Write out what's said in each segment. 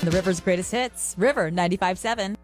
The River's greatest hits, River 95.7.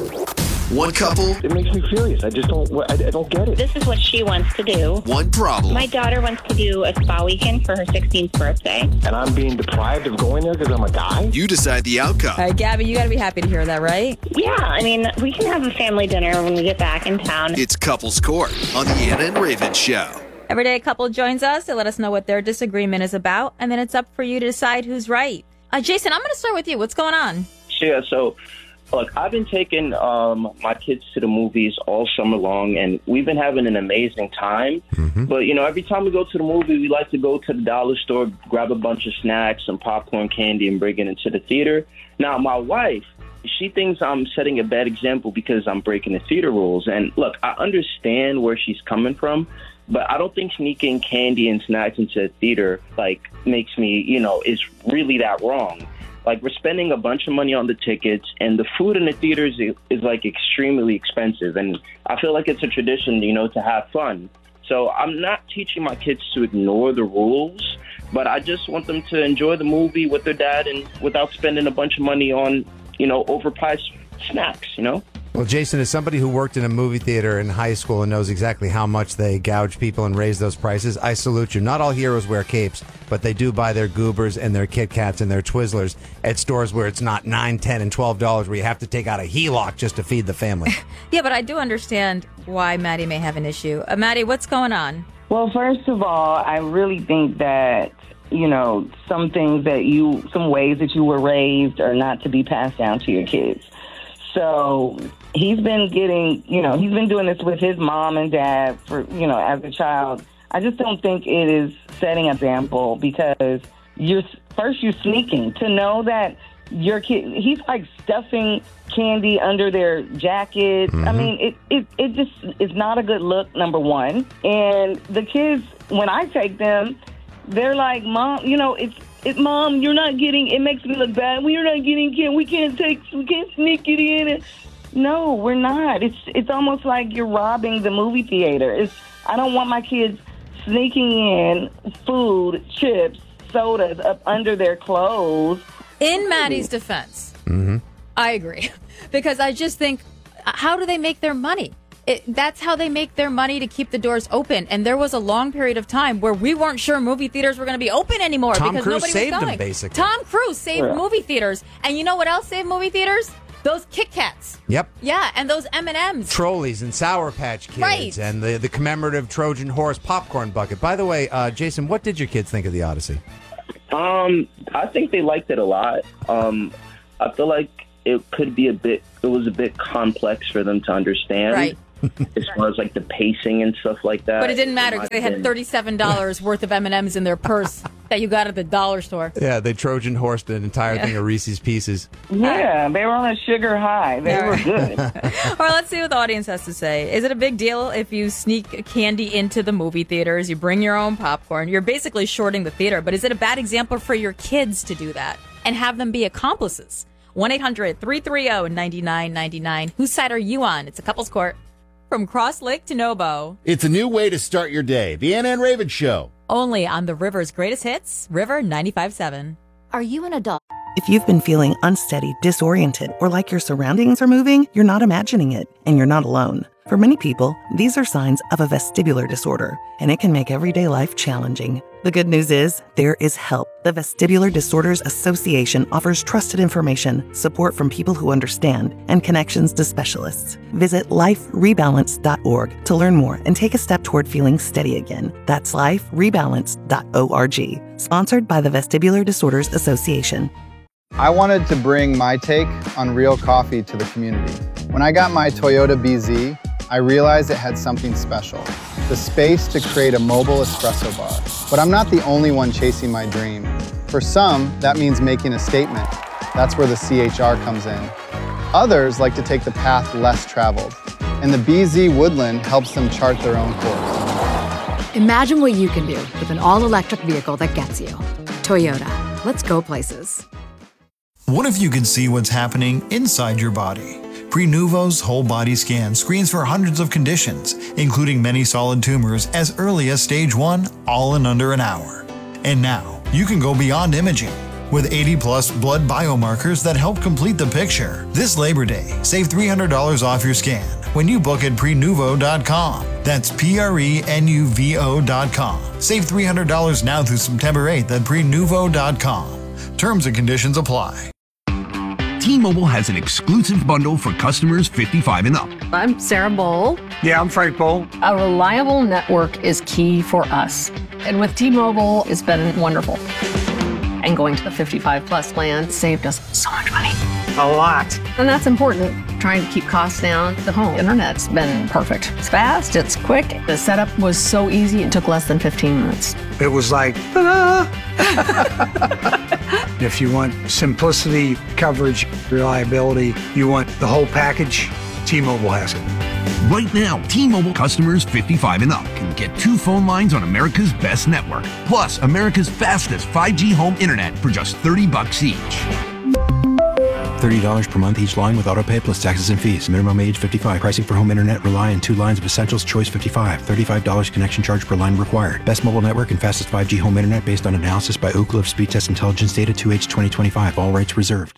One couple. It makes me furious. I don't get it. This is what she wants to do. One problem. My daughter wants to do a spa weekend for her 16th birthday. And I'm being deprived of going there because I'm a guy? You decide the outcome. All right, Gabby, you got to be happy to hear that, right? Yeah, I mean, we can have a family dinner when we get back in town. It's Couples Court on the Anna and Raven Show. Every day a couple joins us to let us know what their disagreement is about, and then it's up for you to decide who's right. Jason, I'm going to start with you. What's going on? Yeah, so, look, I've been taking my kids to the movies all summer long, and we've been having an amazing time. Mm-hmm. But, every time we go to the movie, we like to go to the dollar store, grab a bunch of snacks, some popcorn, candy, and bring it into the theater. Now, my wife, she thinks I'm setting a bad example because I'm breaking the theater rules. And, look, I understand where she's coming from, but I don't think sneaking candy and snacks into the theater, makes me, is really that wrong. We're spending a bunch of money on the tickets, and the food in the theaters is extremely expensive. And I feel like it's a tradition, to have fun. So I'm not teaching my kids to ignore the rules, but I just want them to enjoy the movie with their dad and without spending a bunch of money on, overpriced snacks, Well, Jason, as somebody who worked in a movie theater in high school and knows exactly how much they gouge people and raise those prices, I salute you. Not all heroes wear capes, but they do buy their Goobers and their Kit Kats and their Twizzlers at stores where it's not $9, $10, and $12 where you have to take out a HELOC just to feed the family. Yeah, but I do understand why Maddie may have an issue. Maddie, what's going on? Well, first of all, I really think that, some ways that you were raised are not to be passed down to your kids. So he's been he's been doing this with his mom and dad for, as a child. I just don't think it is setting an example because you're sneaking to know that your kid, he's stuffing candy under their jackets. Mm-hmm. I mean, it just is not a good look, number one. And the kids, when I take them, they're like, Mom, Mom, you're not getting, it makes me look bad. We're not getting, we can't sneak it in. No, we're not. It's almost like you're robbing the movie theater. I don't want my kids sneaking in food, chips, sodas up under their clothes. In Maddie's defense, I agree. Because I just think, how do they make their money? That's how they make their money to keep the doors open. And there was a long period of time where we weren't sure movie theaters were going to be open anymore because nobody was going. Tom Cruise saved them, basically. Tom Cruise saved movie theaters. And you know what else saved movie theaters? Those Kit Kats. Yep. Yeah, and those M&Ms. Trolleys and Sour Patch Kids. Right. And the commemorative Trojan Horse popcorn bucket. By the way, Jason, what did your kids think of The Odyssey? I think they liked it a lot. I feel like it was a bit complex for them to understand. Right. As far as the pacing and stuff like that. But it didn't matter because they had $37 worth of M&Ms in their purse that you got at the dollar store. Yeah, they Trojan horsed an entire thing of Reese's Pieces. Yeah, they were on a sugar high. They were good. All right, let's see what the audience has to say. Is it a big deal if you sneak candy into the movie theaters, you bring your own popcorn? You're basically shorting the theater, but is it a bad example for your kids to do that and have them be accomplices? 1-800-330-9999. Whose side are you on? It's a couples court. From Cross Lake to Nobo. It's a new way to start your day. The Anna and Raven Show. Only on the River's greatest hits, River 95.7. Are you an adult? If you've been feeling unsteady, disoriented, or like your surroundings are moving, you're not imagining it, and you're not alone. For many people, these are signs of a vestibular disorder, and it can make everyday life challenging. The good news is, there is help. The Vestibular Disorders Association offers trusted information, support from people who understand, and connections to specialists. Visit liferebalance.org to learn more and take a step toward feeling steady again. That's liferebalance.org. Sponsored by the Vestibular Disorders Association. I wanted to bring my take on real coffee to the community. When I got my Toyota BZ, I realized it had something special, the space to create a mobile espresso bar. But I'm not the only one chasing my dream. For some, that means making a statement. That's where the CHR comes in. Others like to take the path less traveled, and the BZ Woodland helps them chart their own course. Imagine what you can do with an all-electric vehicle that gets you. Toyota. Let's go places. What if you could see what's happening inside your body? Prenuvo's whole body scan screens for hundreds of conditions, including many solid tumors as early as stage 1, all in under an hour. And now, you can go beyond imaging. with 80-plus blood biomarkers that help complete the picture. This Labor Day, save $300 off your scan when you book at prenuvo.com. That's prenuvo.com. Save $300 now through September 8th at prenuvo.com. Terms and conditions apply. T-Mobile has an exclusive bundle for customers 55 and up. I'm Sarah Bowl. Yeah, I'm Frank Bowl. A reliable network is key for us. And with T-Mobile, it's been wonderful. And going to the 55 plus plan saved us so much money. A lot. And that's important. Trying to keep costs down. The home internet's been perfect. It's fast, it's quick. The setup was so easy, it took less than 15 minutes. It was like, ta-da! If you want simplicity, coverage, reliability, you want the whole package, T-Mobile has it. Right now, T-Mobile customers 55 and up can get 2 phone lines on America's best network, plus America's fastest 5G home internet for just $30 each. $30 per month each line with autopay plus taxes and fees. Minimum age 55. Pricing for home internet rely on 2 lines of Essentials Choice 55. $35 connection charge per line required. Best mobile network and fastest 5G home internet based on analysis by Ookla of Speed Test Intelligence data 2H 2025. All rights reserved.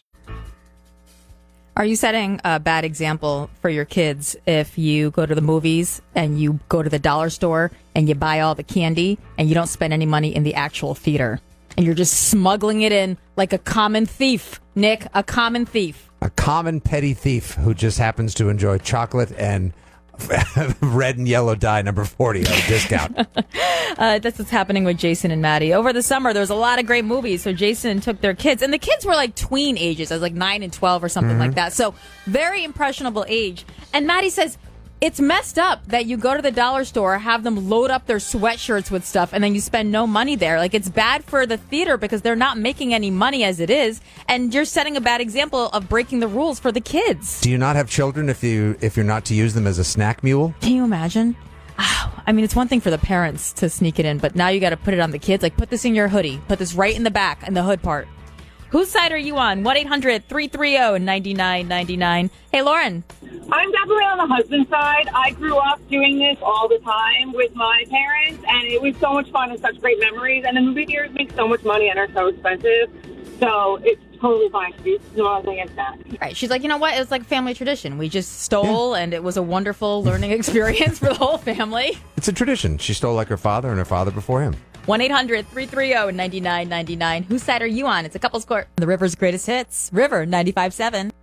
Are you setting a bad example for your kids if you go to the movies and you go to the dollar store and you buy all the candy and you don't spend any money in the actual theater? And you're just smuggling it in like a common thief, Nick, a common thief. A common petty thief who just happens to enjoy chocolate and red and yellow dye number 40 at a discount. That's what's happening with Jason and Maddie. Over the summer, there was a lot of great movies. So Jason took their kids, and the kids were like tween ages. I was like 9 and 12 or something like that. So very impressionable age. And Maddie says, it's messed up that you go to the dollar store, have them load up their sweatshirts with stuff, and then you spend no money there. Like, it's bad for the theater because they're not making any money as it is, and you're setting a bad example of breaking the rules for the kids. Do you not have children if you're not to use them as a snack mule? Can you imagine? I mean, it's one thing for the parents to sneak it in, but now you got to put it on the kids. Like, put this in your hoodie. Put this right in the back, in the hood part. Whose side are you on? 1-800-330-9999. Hey, Lauren. I'm definitely on the husband side. I grew up doing this all the time with my parents, and it was so much fun and such great memories. And the movie theaters make so much money and are so expensive, so it's totally fine to do nothing against that. Right. She's like, you know what? It was like a family tradition. We just stole, and it was a wonderful learning experience for the whole family. It's a tradition. She stole like her father and her father before him. 1-800-330-9999. Whose side are you on? It's a couple's court. The River's greatest hits. River 95.7.